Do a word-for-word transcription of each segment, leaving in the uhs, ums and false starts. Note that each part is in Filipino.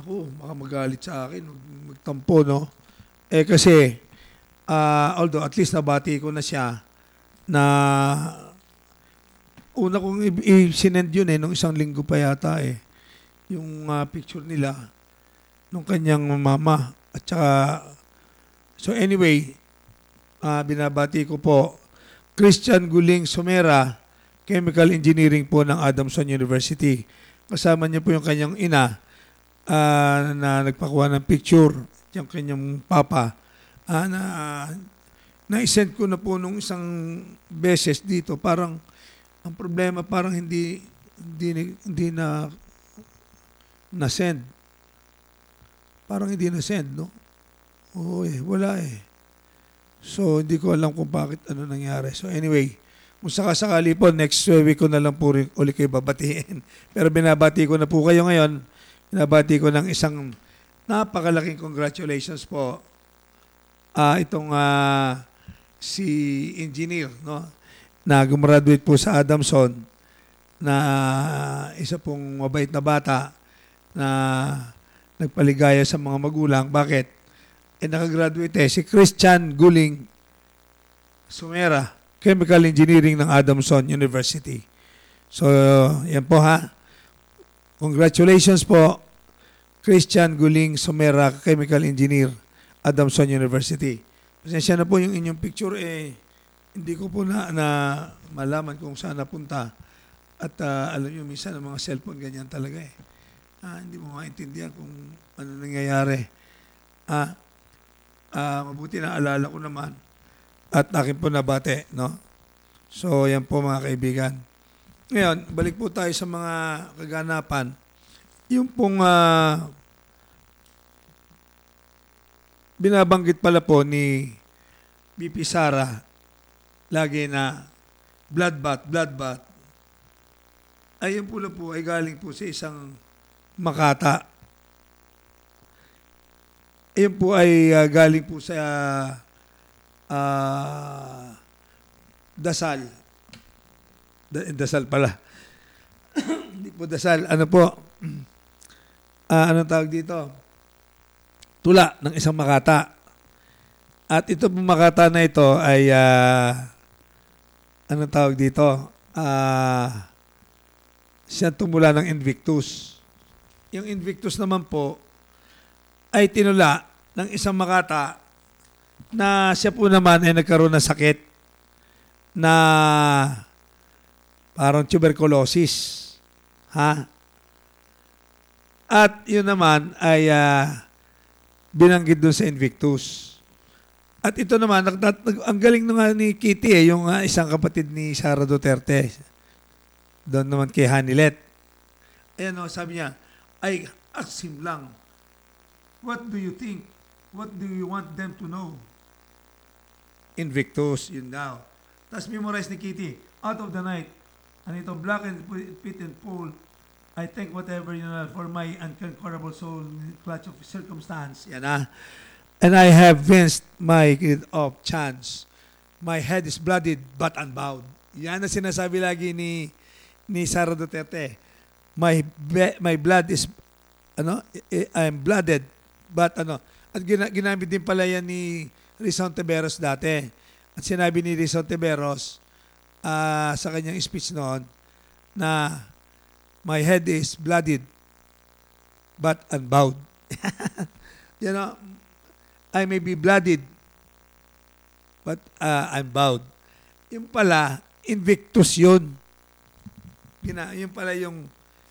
Naku, baka magalit sa akin, mag- magtampo, no? Eh kasi, ah, although at least nabati ko na siya na una kong i- i- sinend yun eh, nung isang linggo pa yata eh. Yung ah, picture nila, nung kanyang mama. At saka, so anyway, ah, binabati ko po, Christian Guling Sumera, Chemical Engineering po ng Adamson University. Kasama niya po yung kanyang ina ah, na nagpakuha ng picture, yung kanyang papa, ah, na na-send ko na po nung isang beses dito. Parang, ang problema parang hindi, hindi, hindi na na-send. Parang hindi na-send, no? Oo eh, wala eh. So, hindi ko alam kung bakit ano nangyari. So, anyway, kung sakasakali po, next week ko na lang po rin ulit kayo babatiin. Pero binabati ko na po kayo ngayon. Binabati ko ng isang napakalaking congratulations po. Ah, itong ah, si engineer, no? Na gumraduate po sa Adamson na isa pong mabait na bata na nagpaligaya sa mga magulang. Bakit? Eh, nakagraduate eh, si Christian Guling Sumera, Chemical Engineering ng Adamson University. So, yan po ha. Congratulations po, Christian Guling Sumera, Chemical Engineer, Adamson University. Pasensya na po yung inyong picture eh, hindi ko po na, na malaman kung saan napunta. At ah, alam nyo, minsan ang mga cellphone ganyan talaga eh. Ah, hindi mo maintindihan kung ano nangyayari. Ah, ah, mabuti na alala ko naman at akin po nabate, no? So, yan po mga kaibigan. Ngayon, balik po tayo sa mga kaganapan. Yung pong ah, binabanggit pala po ni B P Sara lagi na bloodbath, bloodbath. Ay, yun po lang po ay galing po sa isang Makata. Ayun po ay ah, galing po sa ah, Dasal. Da- dasal pala. Hindi po dasal. Ano po? Ah, anong tawag dito? Tula ng isang Makata. At ito pong Makata na ito ay ah, anong tawag dito? Ah, siya tumula ng Invictus. Yung Invictus naman po ay tinula ng isang Makata na siya po naman ay nagkaroon ng sakit na parang tuberculosis. Ha? At yun naman ay ah, binanggit doon sa Invictus. At ito naman, nag, nag, ang galing na nga ni Kitty eh, yung ah, isang kapatid ni Sara Duterte. Doon naman kay Hanilet. Ayan o, sabi niya, I ask him lang, what do you think? What do you want them to know? Invictus, yun daw. Tapos memorize ni Kitty, out of the night, and ito black and pit and pool, I think whatever you know for my unconquerable soul, clutch of circumstance. Yan ah. And I have vinced my kid of chance. My head is blooded but unbowed. Yan ang sinasabi lagi ni ni Sara Duterte. My be- my blood is ano, I- I'm blooded but ano, at gina- ginamit din pala yan ni Rizon Tiberos dati. At sinabi ni Rizon Tiberos ah, sa kanyang speech noon na my head is blooded but unbowed. You know, I may be blooded but uh, unbowed. Yung pala, Invictus yun. Gina, yun pala yung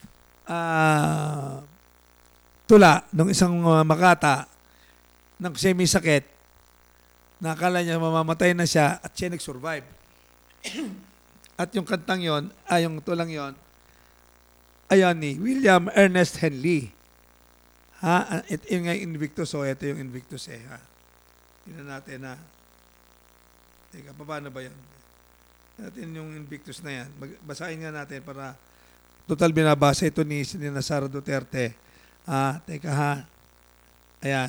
ah, tula ng isang uh, Makata ng siya may sakit na akala niya mamamatay na siya at siya nag-survive. At yung kantang yon, ay yung tulang yon, ayan ni William Ernest Henley. Ha? Ito yung nga Invictus. So, ito yung Invictus eh. Ha? Tingnan natin ha. Teka, paano ba yan? Natin yung Invictus na yan. Mag- basahin nga natin para total binabasa ito ni Sinina Sara Duterte. Ah, teka ha. Ayan.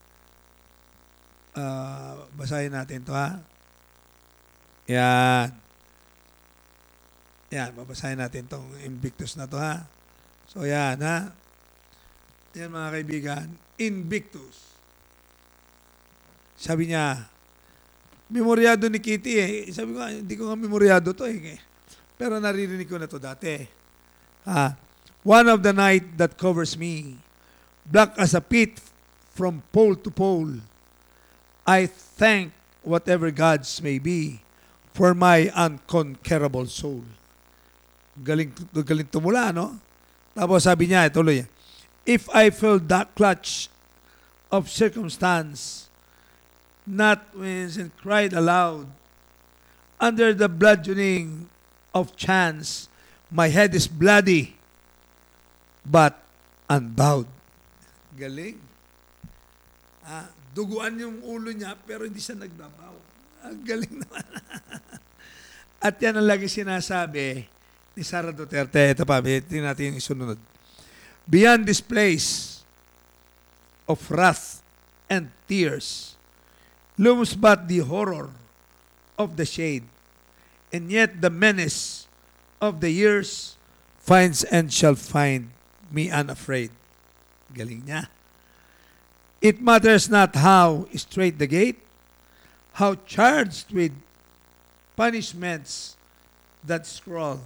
Ah, basahin natin to ha. Yan. Yan, babasahin natin tong Invictus na to ha. So yan ha. Yan mga kaibigan, Invictus. Sabi niya, memoryado ni Kitty eh. Sabi ko, hindi ko nga memoryado to eh. Pero naririnig ko na to dati. Ah, one of the night that covers me, black as a pit from pole to pole. I thank whatever gods may be for my unconquerable soul. Galing, galing tumula, no? Tapos sabi niya, tuloy, if I feel that clutch of circumstance, not wins and cried aloud, under the bludgeoning of chance, my head is bloody, but unbowed. Galing. Ah, duguan yung ulo niya, pero hindi siya nagbabaw. Ah, galing naman. At yan ang lagi sinasabi ni Sara Duterte. Ito pa, tingnan natin yung isunod. Beyond this place of wrath and tears, looms but the horror of the shade, and yet the menace of the years finds and shall find me unafraid. Galing niya. It matters not how straight the gate, how charged with punishments that scroll.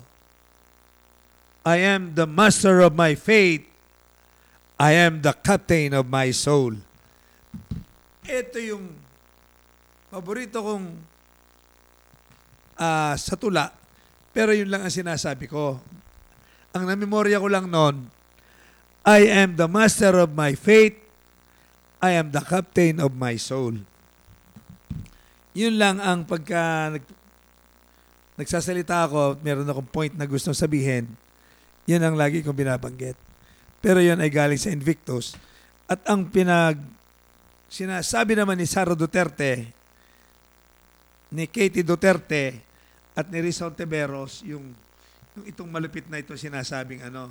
I am the master of my fate. I am the captain of my soul. Ito yung paborito kong uh, sa tula, pero yun lang ang sinasabi ko. Ang namemorya ko lang noon, I am the master of my fate. I am the captain of my soul. Yun lang ang pagka nag, nagsasalita ako, meron akong point na gustong sabihin, yun ang lagi kong binabanggit. Pero yun ay galing sa Invictus. At ang pinag sinasabi naman ni Sara Duterte, ni Katie Duterte, at ni Rizal Teberos, yung, yung itong malupit na ito sinasabing ano,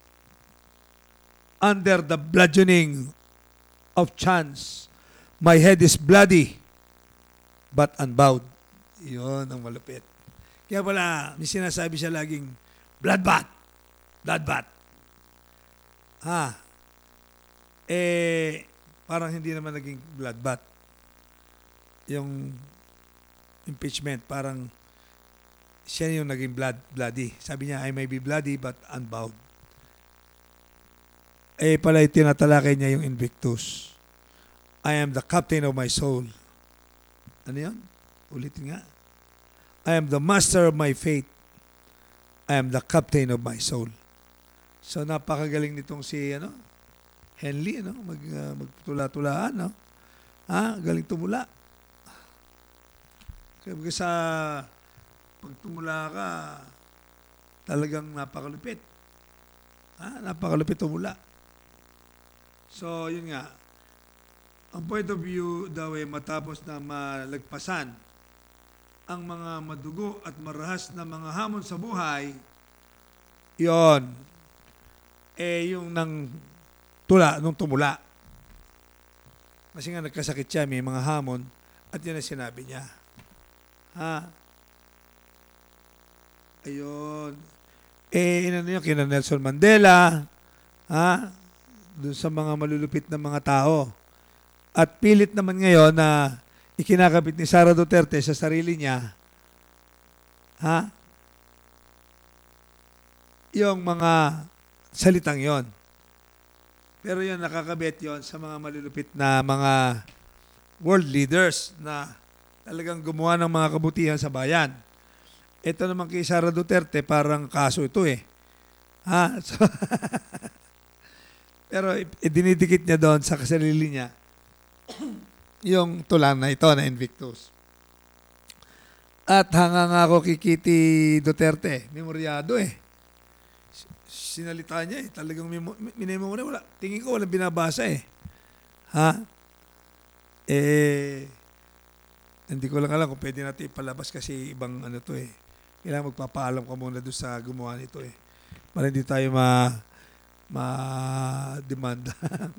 under the bludgeoning of chance, my head is bloody, but unbowed. Yun ang malupit. Kaya pala, may sinasabi siya laging, bloodbath, bloodbath. Ha? Eh, parang hindi naman naging bloodbath. Yung impeachment, parang siya yung naging blood, bloody. Sabi niya, I may be bloody but unbowed. Eh pala tinatalakay niya yung Invictus. I am the captain of my soul. Ano yun? Ulitin nga. I am the master of my fate. I am the captain of my soul. So napakagaling nitong si ano, Henley, ano, mag uh, magtula-tulaan, no? Ha, galing tumula. Kaya sa pag tumula ka, talagang napakalupit. Ha, napakalupit tumula. So, yun nga. Ang point of view daw ay matapos na malagpasan ang mga madugo at marahas na mga hamon sa buhay, yon eh yung nang tula, nung tumula. Kasi nga nagkasakit siya, may mga hamon, at yun ang sinabi niya. Ha? Ayun. Eh, inano yun, kina Nelson Mandela, ha? Doon sa mga malulupit na mga tao. At pilit naman ngayon na ikinakabit ni Sara Duterte sa sarili niya, ha? Yung mga salitang yon. Pero yun, nakakabit yon sa mga malulupit na mga world leaders na talagang gumawa ng mga kabutihan sa bayan. Ito naman kay Sara Duterte, parang kaso ito eh. Ha? So, pero dinidikit niya doon sa kasarili niya yung tulang na ito na Invictus. At hanga nga ako kay Kitty Duterte, memoryado eh. Sinalita niya eh, talagang minemorya, wala. Tingin ko walang binabasa eh. Ha? Eh, hindi ko lang alam kung pwede natin ipalabas kasi ibang ano to eh. Kailangan magpapaalam ka muna doon sa gumawa nito eh. Para hindi tayo ma ma-demanda.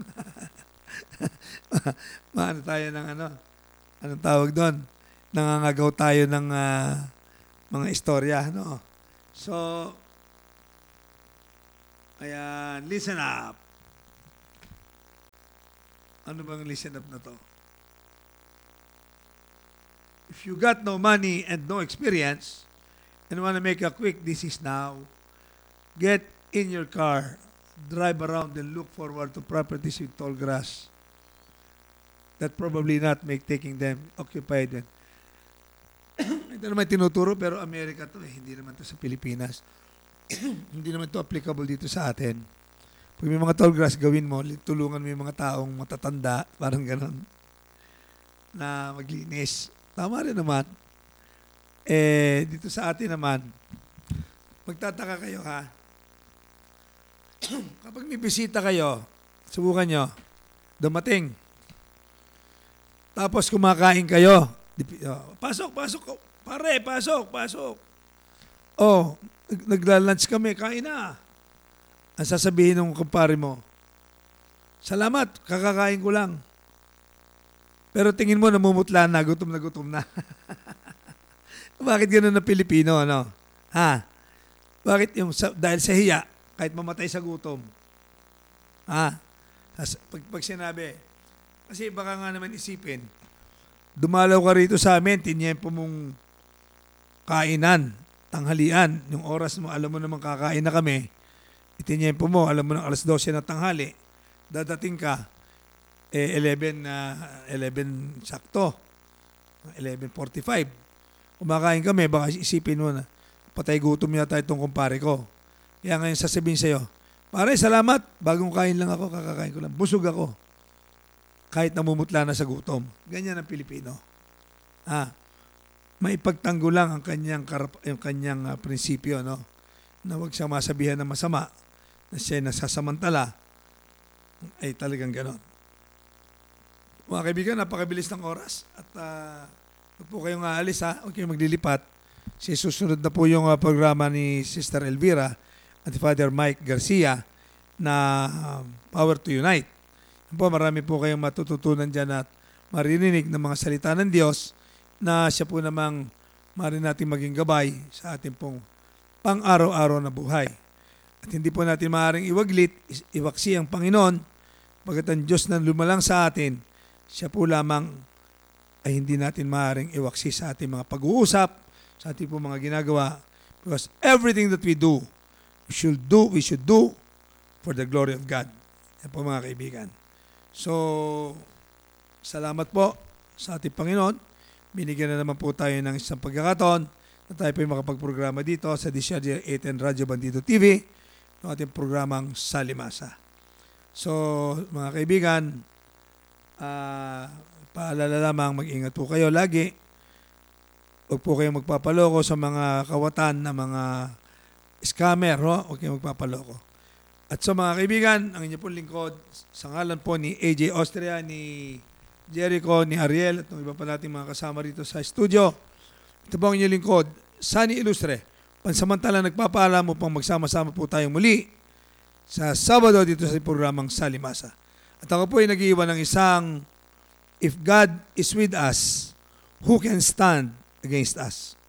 Maano tayo ng ano, anong tawag doon? Nangangagaw tayo ng uh, mga istorya, no? So, ayan, listen up. Ano bang listen up na to? If you got no money and no experience and want to make a quick this is now, get in your car, drive around and look forward to properties with tall grass that probably not make taking them occupied. And ito naman tinuturo pero Amerika to eh, hindi naman to sa Pilipinas. Hindi naman to applicable dito sa atin. Pag may mga tall grass, gawin mo, tulungan mo yung mga taong matatanda, parang ganon, na maglinis. Tama rin naman. Eh, dito sa atin naman, magtataka kayo ha. Kapag may bisita kayo, subukan nyo, dumating. Tapos kumakain kayo. Pasok, pasok. Pare, pasok, pasok. Oh, nagla-lunch kami, kain na. Ang sasabihin ng kumpare mo, salamat, kakakain ko lang. Pero tingin mo, namumutla na, gutom na gutom na. Bakit gano'n na Pilipino, ano? Ha? Bakit yung, sa, dahil sa hiya, kahit mamatay sa gutom. Ha? Pag, pag sinabi, kasi baka nga naman isipin, dumalaw ka rito sa amin, tinyempo mong kainan, tanghalian, yung oras mo, alam mo naman kakain na kami, itinyempo mo, alam mo ng alas dose na tanghali, dadating ka, eh, eleven, uh, eleven sakto, eleven forty-five. Kumakain kami, baka isipin mo na, patay gutom yata itong kumpare ko. Kaya ngayon sasabihin sa'yo, pare, salamat, bagong kain lang ako, kakakain ko lang, busog ako. Kahit namumutla na sa gutom. Ganyan ang Pilipino. Ah, maipagtanggol lang ang kanyang, karap, yung kanyang uh, prinsipyo, no? Na huwag siyang masabihan ng masama, na siya nasasamantala, ay talagang ganon. Mga kaibigan, napakabilis ng oras at uh, huwag po kayong aalis ha, huwag kayong maglilipat. Si susunod na po yung uh, programa ni Sister Elvira at Father Mike Garcia na uh, Power to Unite. Po, marami po kayong matututunan dyan at maririnig ng mga salita ng Diyos na siya po namang maaaring natin maging gabay sa ating pong pang-araw-araw na buhay. At hindi po natin maaaring iwaglit, iwaksi ang Panginoon, pagkat ang Diyos na lumalang sa atin, siya po lamang ay hindi natin maaaring iwaksi sa ating mga pag-uusap, sa ating po mga ginagawa, because everything that we do, we should do, we should do for the glory of God. Yan po mga kaibigan. So, salamat po sa ating Panginoon. Binigyan na naman po tayo ng isang pagkakataon na tayo po yung makapagprograma dito sa Disyerge eight and Radyo Bandito T V ng ating programang Salimasa. So, mga kaibigan, uh, paalala lamang, mag-ingat po kayo lagi. Huwag po kayong magpapaloko sa mga kawatan na mga scammer. Ho? Huwag kayong magpapaloko. At sa mga kaibigan, ang inyo pong lingkod, sa ngalan po ni A J Austria, ni Jericho, ni Ariel, at ng iba pa nating mga kasama rito sa studio. Ito po ang inyong lingkod, Sunny Ilustre. Pansamantala nagpapaalam mo pang magsama-sama po tayong muli sa Sabado dito sa programang Salimasa. At ako po ay nag-iwan ng isang, if God is with us, who can stand against us?